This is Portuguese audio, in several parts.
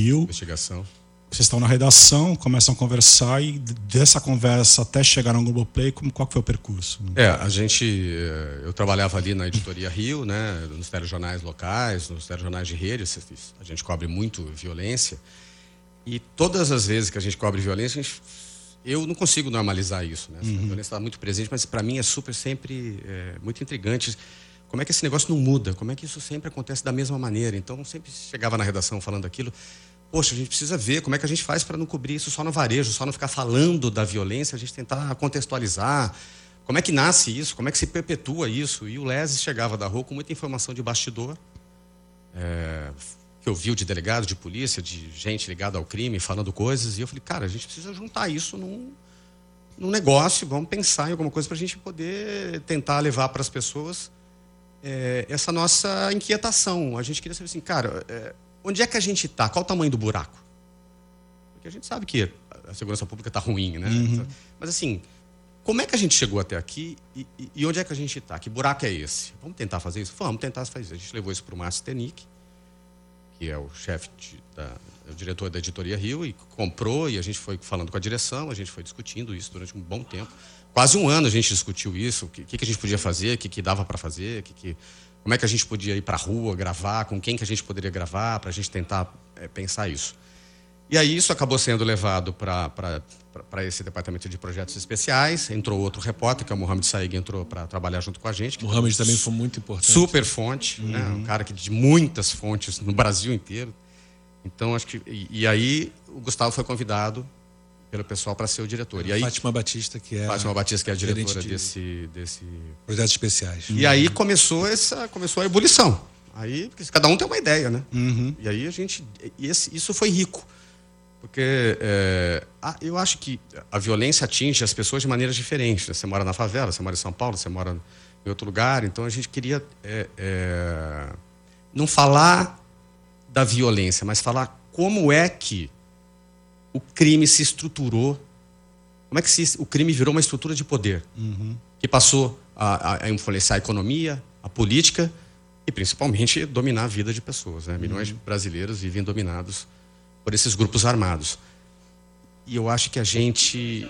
Rio. Investigação. Vocês estão na redação, começam a conversar e dessa conversa até chegar no Globoplay, qual que foi o percurso? Eu trabalhava ali na Editoria Rio, né, nos telejornais locais, nos telejornais de rede, a gente cobre muito violência, e todas as vezes que a gente cobre violência, eu não consigo normalizar isso, né? A violência está muito presente, mas para mim é sempre muito intrigante. Como é que esse negócio não muda? Como é que isso sempre acontece da mesma maneira? Então, sempre chegava na redação falando aquilo. Poxa, a gente precisa ver como é que a gente faz para não cobrir isso só no varejo, só não ficar falando da violência, a gente tentar contextualizar. Como é que nasce isso? Como é que se perpetua isso? E o Leses chegava da rua com muita informação de bastidor, que eu vi de delegado, de polícia, de gente ligada ao crime, falando coisas. E eu falei, cara, a gente precisa juntar isso num negócio, vamos pensar em alguma coisa para a gente poder tentar levar para as pessoas essa nossa inquietação. A gente queria saber assim, cara... onde é que a gente está? Qual o tamanho do buraco? Porque a gente sabe que a segurança pública está ruim, né? Mas assim, como é que a gente chegou até aqui e onde é que a gente está? Que buraco é esse? Vamos tentar fazer isso? Vamos tentar fazer isso. A gente levou isso para o Márcio Tenick, que é o chefe, o diretor da Editoria Rio, e comprou, e a gente foi falando com a direção, a gente foi discutindo isso durante um bom tempo. Quase um ano a gente discutiu isso, o que a gente podia fazer, o que dava para fazer, como é que a gente podia ir para a rua, gravar, com quem que a gente poderia gravar, para a gente tentar pensar isso. E aí isso acabou sendo levado para esse departamento de projetos especiais. Entrou outro repórter, que é o Mohamed Saig, entrou para trabalhar junto com a gente. O Mohamed também foi muito importante. Super fonte, né? Um cara de muitas fontes no Brasil inteiro. Então, acho que... E aí o Gustavo foi convidado pelo pessoal para ser o diretor. E aí, Fátima Batista, que é a diretora desse... Projetos especiais. E aí começou a ebulição. Aí, porque cada um tem uma ideia, né? E aí isso foi rico. Porque eu acho que a violência atinge as pessoas de maneiras diferentes. Né? Você mora na favela, você mora em São Paulo, você mora em outro lugar. Então a gente queria não falar da violência, mas falar como é que o crime se estruturou, como é que o crime virou uma estrutura de poder, que passou a influenciar a economia, a política e principalmente dominar a vida de pessoas. Né? Milhões de brasileiros vivem dominados por esses grupos armados. E eu acho que a gente...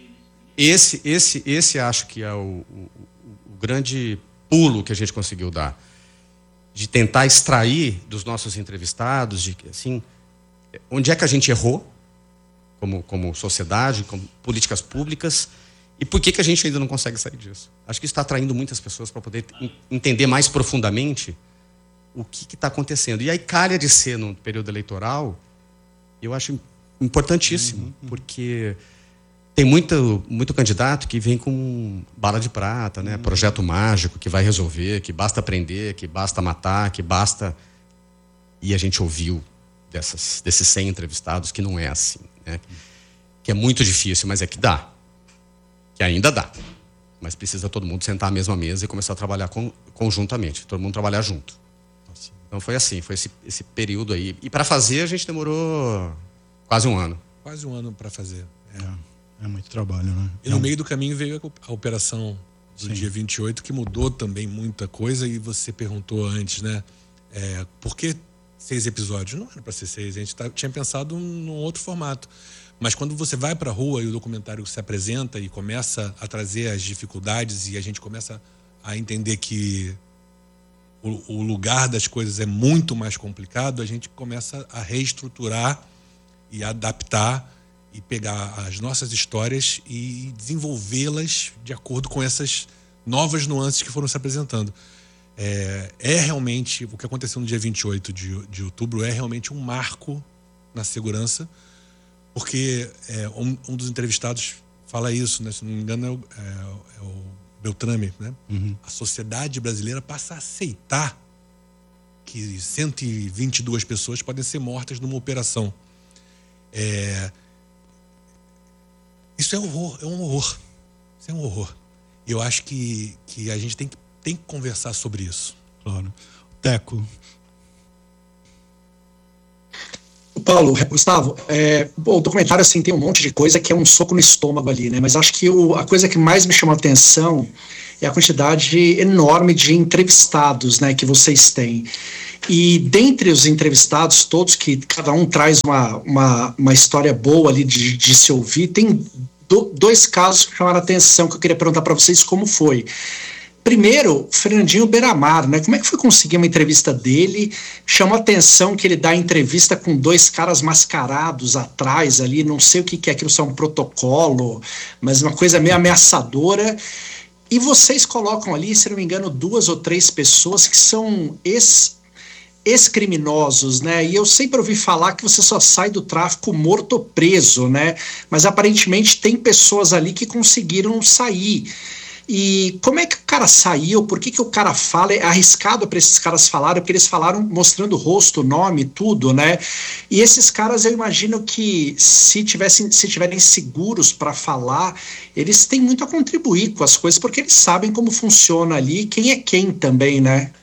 Esse acho que é o grande pulo que a gente conseguiu dar, de tentar extrair dos nossos entrevistados, de assim, onde é que a gente errou, como sociedade, como políticas públicas, e por que a gente ainda não consegue sair disso. Acho que isso está atraindo muitas pessoas para poder entender mais profundamente o que está acontecendo. E aí, calha de ser no período eleitoral, eu acho importantíssimo, porque tem muito candidato que vem com bala de prata, né? Projeto mágico, que vai resolver, que basta prender, que basta matar, que basta... E a gente ouviu desses 100 entrevistados que não é assim, né? Que é muito difícil, mas é que dá. Que ainda dá. Mas precisa todo mundo sentar à mesma mesa e começar a trabalhar conjuntamente. Todo mundo trabalhar junto. Então foi assim, foi esse período aí. E para fazer a gente demorou quase um ano. Quase um ano para fazer. É muito trabalho, né? E no meio do caminho veio a operação do dia 28, que mudou também muita coisa. E você perguntou antes, né? Por que 6 episódios? Não era para ser 6, a gente tinha pensado num outro formato. Mas quando você vai para a rua e o documentário se apresenta e começa a trazer as dificuldades e a gente começa a entender que o lugar das coisas é muito mais complicado, a gente começa a reestruturar e adaptar e pegar as nossas histórias e desenvolvê-las de acordo com essas novas nuances que foram se apresentando. Realmente, o que aconteceu no dia 28 de outubro é realmente um marco na segurança, porque um dos entrevistados fala isso, né? Se não me engano é o Beltrame, né? A sociedade brasileira passa a aceitar que 122 pessoas podem ser mortas numa operação. Isso é um horror. Isso é um horror. Eu acho que a gente tem que conversar sobre isso. Claro. Teco. Paulo, Gustavo, o documentário assim, tem um monte de coisa que é um soco no estômago ali, né? Mas acho que a coisa que mais me chamou a atenção é a quantidade enorme de entrevistados, né, que vocês têm. E dentre os entrevistados todos, que cada um traz uma história boa ali de se ouvir, tem dois casos que chamaram a atenção, que eu queria perguntar para vocês como foi. Primeiro, Fernandinho Beiramar, né? Como é que foi conseguir uma entrevista dele? Chamou a atenção que ele dá entrevista com dois caras mascarados atrás ali, não sei o que é aquilo, se é um protocolo, mas uma coisa meio ameaçadora. E vocês colocam ali, se não me engano, 2 ou 3 pessoas que são ex-criminosos, né? E eu sempre ouvi falar que você só sai do tráfico morto ou preso, né? Mas aparentemente tem pessoas ali que conseguiram sair. E como é que o cara saiu? Por que o cara fala? É arriscado para esses caras falarem, porque eles falaram mostrando o rosto, nome, tudo, né? E esses caras, eu imagino que se tiverem seguros para falar, eles têm muito a contribuir com as coisas, porque eles sabem como funciona ali, quem é quem também, né?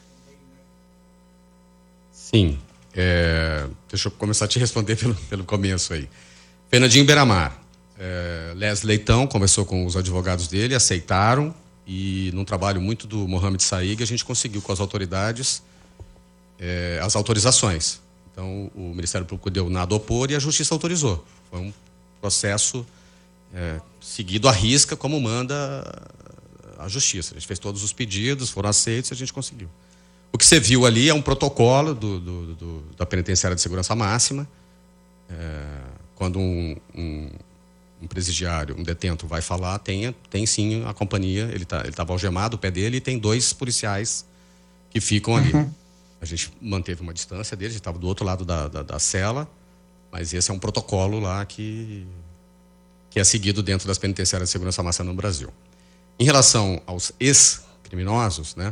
Sim. Deixa eu começar a te responder pelo começo aí. Fernandinho Beiramar. Les Leitão conversou com os advogados dele, aceitaram, e num trabalho muito do Mohamed Saig, a gente conseguiu com as autoridades as autorizações. Então, o Ministério Público deu nada a opor e a Justiça autorizou. Foi um processo seguido à risca, como manda a Justiça. A gente fez todos os pedidos, foram aceitos e a gente conseguiu. O que você viu ali é um protocolo da Penitenciária de Segurança Máxima. Quando um presidiário, um detento vai falar, tem sim a companhia, ele estava algemado, o pé dele, e tem 2 policiais que ficam ali. Uhum. A gente manteve uma distância dele, a gente estava do outro lado da cela, mas esse é um protocolo lá que é seguido dentro das penitenciárias de segurança máxima no Brasil. Em relação aos ex-criminosos, né,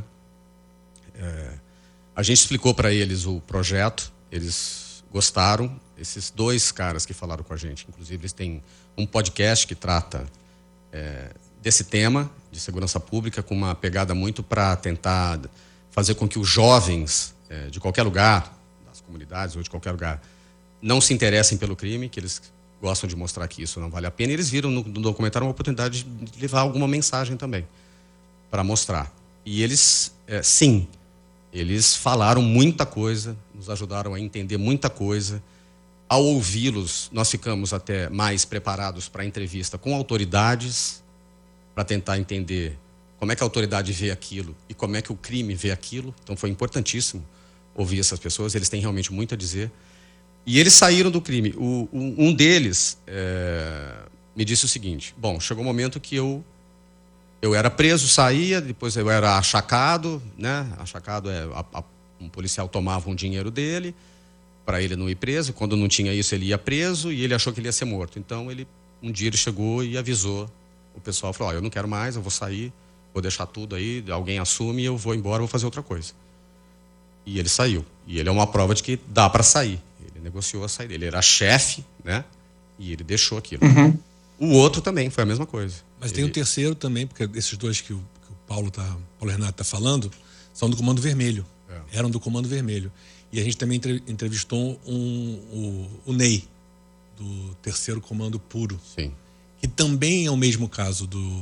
a gente explicou para eles o projeto, eles gostaram. Esses 2 caras que falaram com a gente, inclusive, eles têm um podcast que trata desse tema de segurança pública, com uma pegada muito para tentar fazer com que os jovens de qualquer lugar, das comunidades ou de qualquer lugar, não se interessem pelo crime, que eles gostam de mostrar que isso não vale a pena. E eles viram no documentário uma oportunidade de levar alguma mensagem também para mostrar. E eles, sim, eles falaram muita coisa, nos ajudaram a entender muita coisa. Ao ouvi-los, nós ficamos até mais preparados para a entrevista com autoridades, para tentar entender como é que a autoridade vê aquilo e como é que o crime vê aquilo. Então foi importantíssimo ouvir essas pessoas, eles têm realmente muito a dizer. E eles saíram do crime. Um deles me disse o seguinte: bom, chegou um momento que eu era preso, saía, depois eu era achacado, né? Achacado um policial tomava um dinheiro dele para ele não ir preso. Quando não tinha isso, ele ia preso e ele achou que ele ia ser morto. Então, um dia ele chegou e avisou o pessoal, falou: eu não quero mais, eu vou sair, vou deixar tudo aí, alguém assume, eu vou embora, vou fazer outra coisa. E ele saiu. E ele é uma prova de que dá para sair. Ele negociou a saída. Ele era chefe, né? E ele deixou aquilo. Uhum. O outro também foi a mesma coisa. Mas tem um terceiro também, porque esses 2 que o Paulo Renato está falando são do Comando Vermelho. Eram do Comando Vermelho. E a gente também entrevistou o Ney, do Terceiro Comando Puro. Sim. Que também é o mesmo caso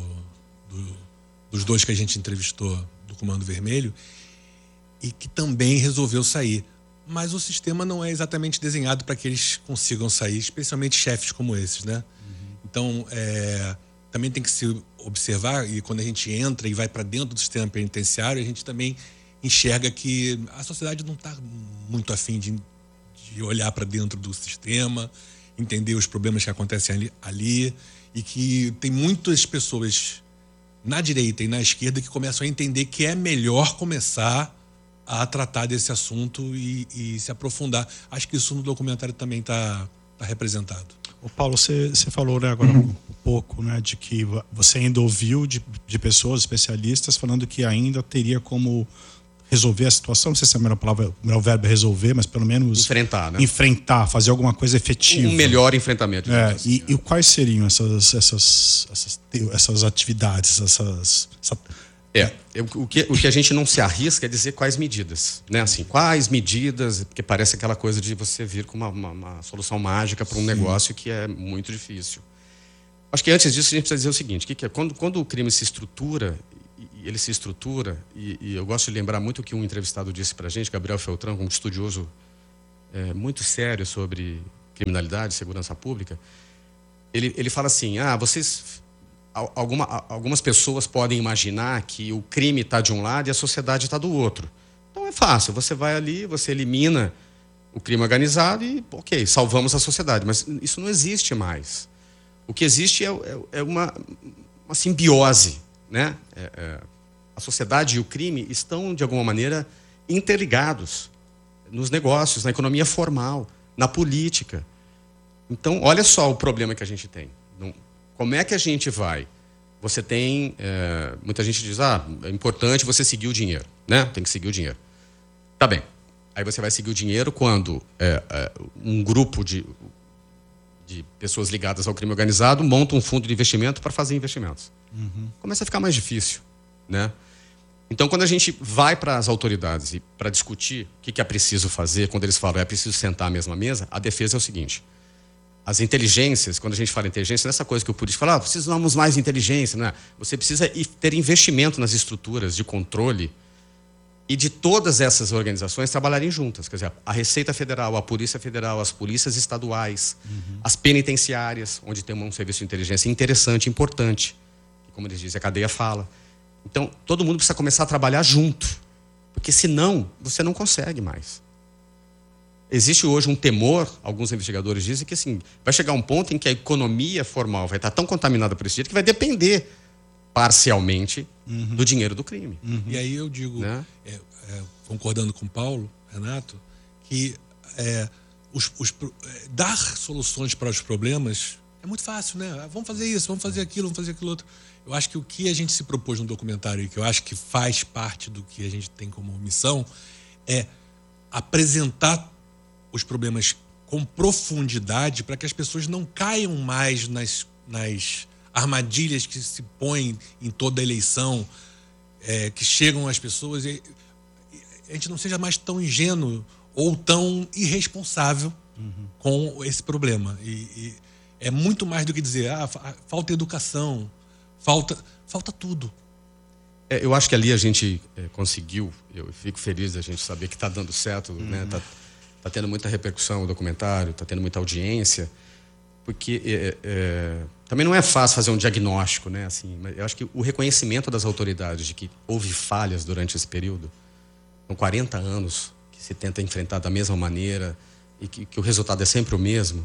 dos 2 que a gente entrevistou do Comando Vermelho, e que também resolveu sair. Mas o sistema não é exatamente desenhado para que eles consigam sair, especialmente chefes como esses, né? Uhum. Então, também tem que se observar, e quando a gente entra e vai para dentro do sistema penitenciário, a gente também enxerga que a sociedade não está muito afim de olhar para dentro do sistema, entender os problemas que acontecem ali, e que tem muitas pessoas na direita e na esquerda que começam a entender que é melhor começar a tratar desse assunto e se aprofundar. Acho que isso no documentário também está representado. O Paulo, você falou, né, agora um pouco, né, de que você ainda ouviu de pessoas especialistas falando que ainda teria como resolver a situação. Não sei se a melhor palavra, o melhor verbo é resolver, mas pelo menos enfrentar, né? Enfrentar, fazer alguma coisa efetiva. Um melhor enfrentamento. Assim, e quais seriam essas atividades, O que a gente não se arrisca é dizer quais medidas, né? Assim, quais medidas, porque parece aquela coisa de você vir com uma solução mágica para um negócio que é muito difícil. Acho que antes disso a gente precisa dizer o seguinte, que quando o crime se estrutura, ele se estrutura, e eu gosto de lembrar muito o que um entrevistado disse para a gente, Gabriel Feltrão, um estudioso muito sério sobre criminalidade, segurança pública, ele fala assim, algumas pessoas podem imaginar que o crime está de um lado e a sociedade está do outro. Então é fácil, você vai ali, você elimina o crime organizado e, ok, salvamos a sociedade. Mas isso não existe mais. O que existe é uma simbiose, né? A sociedade e o crime estão, de alguma maneira, interligados nos negócios, na economia formal, na política. Então, olha só o problema que a gente tem. Como é que a gente vai? Você tem... muita gente diz, é importante você seguir o dinheiro, né? Tem que seguir o dinheiro. Tá bem. Aí você vai seguir o dinheiro quando um grupo de pessoas ligadas ao crime organizado monta um fundo de investimento para fazer investimentos. Começa a ficar mais difícil, né? Então, quando a gente vai para as autoridades e para discutir o que é preciso fazer, quando eles falam é preciso sentar à mesma mesa, a defesa é o seguinte: as inteligências, quando a gente fala inteligência, nessa coisa que o político fala, precisamos mais de inteligência, né? Você precisa ter investimento nas estruturas de controle e de todas essas organizações trabalharem juntas. Quer dizer, a Receita Federal, a Polícia Federal, as polícias estaduais, as penitenciárias, onde tem um serviço de inteligência interessante, importante. Como eles dizem, a cadeia fala. Então, todo mundo precisa começar a trabalhar junto. Porque, senão, você não consegue mais. Existe hoje um temor, alguns investigadores dizem, que assim, vai chegar um ponto em que a economia formal vai estar tão contaminada por esse jeito que vai depender parcialmente do dinheiro do crime. E aí eu digo, né? Concordando com o Paulo, Renato, que dar soluções para os problemas é muito fácil, né? Vamos fazer isso, vamos fazer aquilo outro. Eu acho que o que a gente se propôs no documentário e que eu acho que faz parte do que a gente tem como missão é apresentar os problemas com profundidade para que as pessoas não caiam mais nas armadilhas que se põem em toda eleição, que chegam às pessoas, e a gente não seja mais tão ingênuo ou tão irresponsável com esse problema. E é muito mais do que dizer, falta educação, falta tudo. Eu acho que ali a gente conseguiu, eu fico feliz da gente saber que está dando certo, né? Tá tendo muita repercussão o documentário, está tendo muita audiência, porque também não é fácil fazer um diagnóstico, né? Assim, mas eu acho que o reconhecimento das autoridades de que houve falhas durante esse período, são 40 anos que se tenta enfrentar da mesma maneira e que o resultado é sempre o mesmo,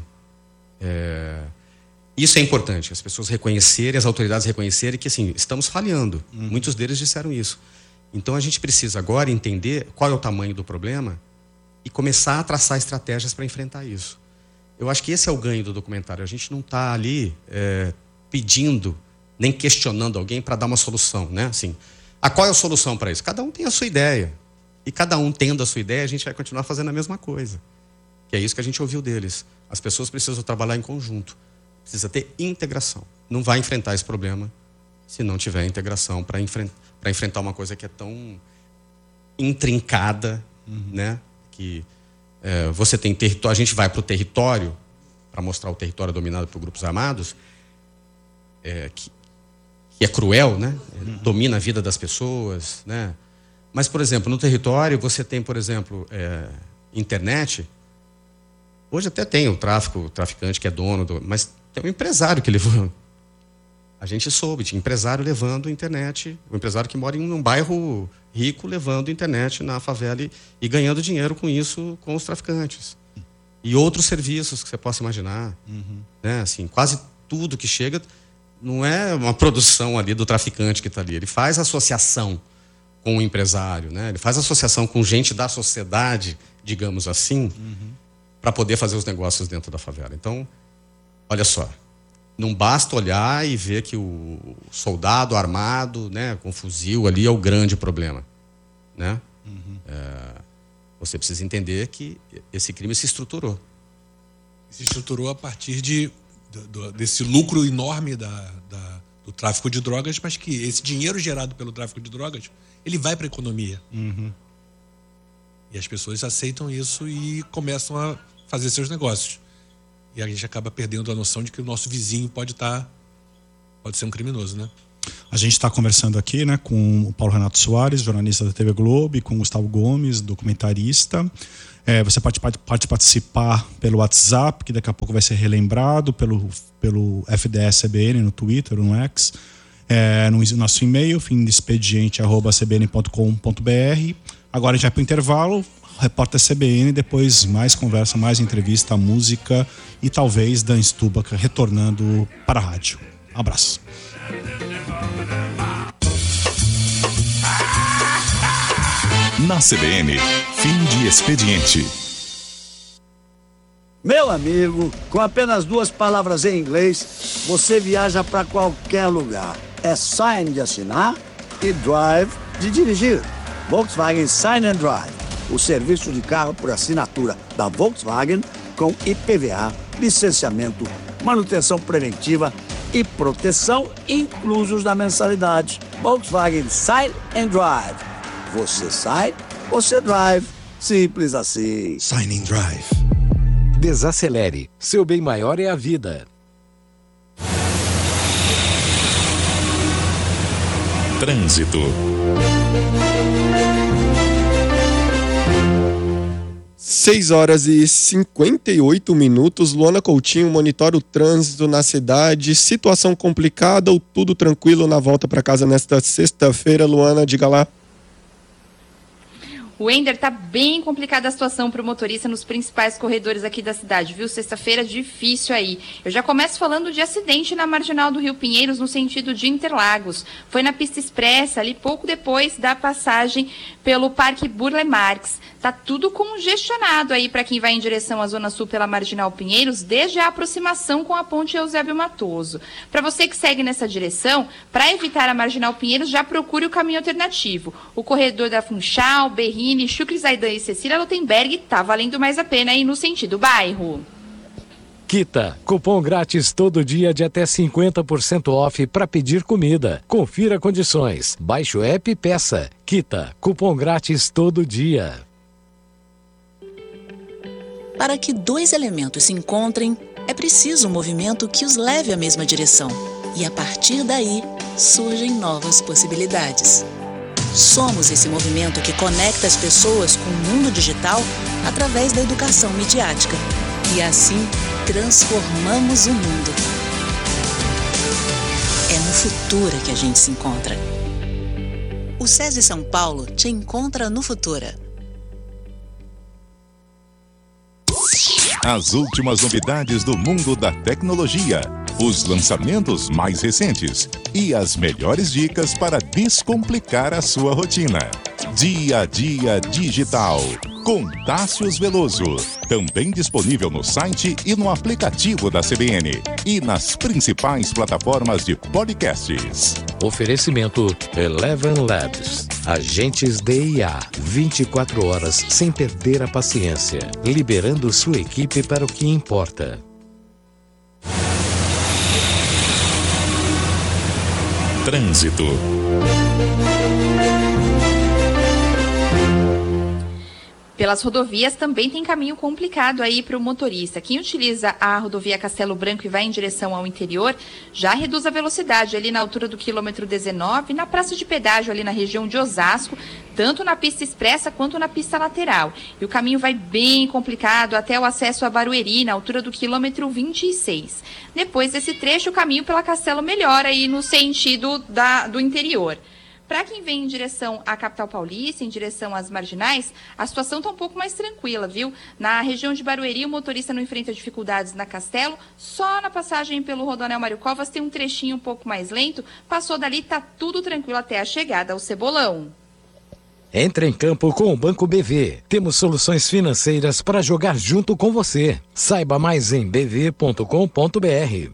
isso é importante, as pessoas reconhecerem, as autoridades reconhecerem que assim, estamos falhando. Muitos deles disseram isso. Então a gente precisa agora entender qual é o tamanho do problema e começar a traçar estratégias para enfrentar isso. Eu acho que esse é o ganho do documentário. A gente não está ali pedindo, nem questionando alguém para dar uma solução, né? Assim, qual é a solução para isso? Cada um tem a sua ideia. E cada um tendo a sua ideia, a gente vai continuar fazendo a mesma coisa. Que é isso que a gente ouviu deles. As pessoas precisam trabalhar em conjunto. Precisa ter integração. Não vai enfrentar esse problema se não tiver integração para enfrentar uma coisa que é tão intrincada, né? Que você tem território, a gente vai para o território para mostrar o território dominado por grupos armados, que é cruel, né? Domina a vida das pessoas, né? Mas, por exemplo, no território você tem, por exemplo, internet. Hoje até tem o traficante que é dono, mas tem um empresário que levou. A gente soube, tinha empresário levando internet, um empresário que mora em um bairro rico levando internet na favela e ganhando dinheiro com isso, com os traficantes. E outros serviços que você possa imaginar. Né? Assim, quase tudo que chega não é uma produção ali do traficante que está ali. Ele faz associação com o empresário, né? Ele faz associação com gente da sociedade, digamos assim, para poder fazer os negócios dentro da favela. Então, olha só, não basta olhar e ver que o soldado armado, né, com fuzil ali é o grande problema, né? Você precisa entender que esse crime se estruturou. Se estruturou a partir desse lucro enorme do tráfico de drogas, mas que esse dinheiro gerado pelo tráfico de drogas, ele vai para a economia. E as pessoas aceitam isso e começam a fazer seus negócios. E a gente acaba perdendo a noção de que o nosso vizinho pode ser um criminoso, né? A gente está conversando aqui, né, com o Paulo Renato Soares, jornalista da TV Globo, e com o Gustavo Gomes, documentarista. Você pode participar pelo WhatsApp, que daqui a pouco vai ser relembrado, pelo FDS-CBN no Twitter, no X, no nosso e-mail, fimdexpediente@cbn.com.br. Agora a gente vai para o intervalo, repórter CBN, depois mais conversa, mais entrevista, música e talvez Dan Stubach retornando para a rádio. Abraço. Na CBN, fim de expediente. Meu amigo, com apenas 2 palavras em inglês, você viaja para qualquer lugar. É sign de assinar e drive de dirigir. Volkswagen Sign and Drive, o serviço de carro por assinatura da Volkswagen com IPVA, licenciamento, manutenção preventiva e proteção inclusos na mensalidade. Volkswagen Sign and Drive. Você sai, você drive. Simples assim. Sign and Drive. Desacelere. Seu bem maior é a vida. Trânsito. 6h58. Luana Coutinho monitora o trânsito na cidade. Situação complicada ou tudo tranquilo na volta para casa nesta sexta-feira? Luana, diga lá. Wender, tá bem complicada a situação para o motorista nos principais corredores aqui da cidade, viu? Sexta-feira difícil aí. Eu já começo falando de acidente na Marginal do Rio Pinheiros, no sentido de Interlagos. Foi na pista expressa, ali pouco depois da passagem pelo Parque Burle Marx. Tá tudo congestionado aí para quem vai em direção à Zona Sul pela Marginal Pinheiros, desde a aproximação com a ponte Eusébio Matoso. Para você que segue nessa direção, para evitar a Marginal Pinheiros, já procure o caminho alternativo. O corredor da Funchal, Berrini, Chucre, Zaidan e Cecília Lotenberg tá valendo mais a pena aí no sentido bairro. Quita, cupom grátis todo dia de até 50% off para pedir comida. Confira condições. Baixe o app e peça. Quita, cupom grátis todo dia. Para que 2 elementos se encontrem, é preciso um movimento que os leve à mesma direção. E a partir daí, surgem novas possibilidades. Somos esse movimento que conecta as pessoas com o mundo digital através da educação midiática. E assim, transformamos o mundo. É no Futura que a gente se encontra. O SESI São Paulo te encontra no Futura. As últimas novidades do mundo da tecnologia, os lançamentos mais recentes e as melhores dicas para descomplicar a sua rotina. Dia a Dia Digital, com Tássius Veloso. Também disponível no site e no aplicativo da CBN e nas principais plataformas de podcasts. Oferecimento Eleven Labs. Agentes de IA. 24 horas sem perder a paciência. Liberando sua equipe para o que importa. Trânsito. Pelas rodovias também tem caminho complicado aí para o motorista. Quem utiliza a rodovia Castelo Branco e vai em direção ao interior, já reduz a velocidade ali na altura do quilômetro 19, na praça de pedágio ali na região de Osasco, tanto na pista expressa quanto na pista lateral. E o caminho vai bem complicado até o acesso a Barueri, na altura do quilômetro 26. Depois desse trecho, o caminho pela Castelo melhora aí no sentido do interior. Para quem vem em direção à capital paulista, em direção às marginais, a situação está um pouco mais tranquila, viu? Na região de Barueri, o motorista não enfrenta dificuldades na Castelo, só na passagem pelo Rodoanel Mário Covas tem um trechinho um pouco mais lento, passou dali, tá tudo tranquilo até a chegada ao Cebolão. Entre em campo com o Banco BV. Temos soluções financeiras para jogar junto com você. Saiba mais em bv.com.br.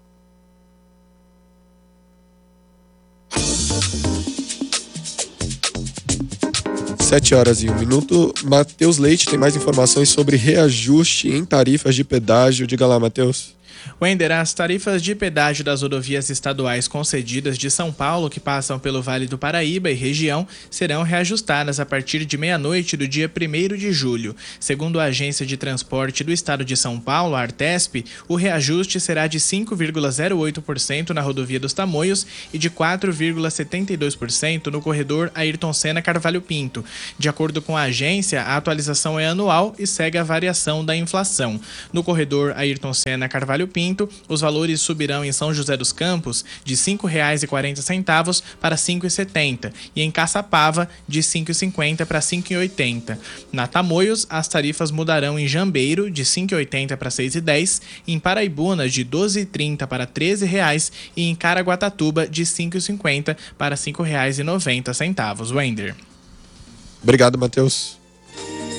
Sete horas e 1 minuto. Matheus Leite tem mais informações sobre reajuste em tarifas de pedágio. Diga lá, Matheus. Wender, as tarifas de pedágio das rodovias estaduais concedidas de São Paulo, que passam pelo Vale do Paraíba e região, serão reajustadas a partir de meia-noite do dia 1º de julho. Segundo a Agência de Transporte do Estado de São Paulo, a Artesp, o reajuste será de 5,08% na rodovia dos Tamoios e de 4,72% no corredor Ayrton Senna Carvalho Pinto. De acordo com a agência, a atualização é anual e segue a variação da inflação. No corredor Ayrton Senna Carvalho Pinto, os valores subirão em São José dos Campos de R$ 5,40 para R$ 5,70 e em Caçapava de R$ 5,50 para R$ 5,80. Na Tamoios, as tarifas mudarão em Jambeiro de R$ 5,80 para R$ 6,10, em Paraibuna de R$ 12,30 para R$ 13,00 e em Caraguatatuba de R$ 5,50 para R$ 5,90. Wender. Obrigado, Matheus.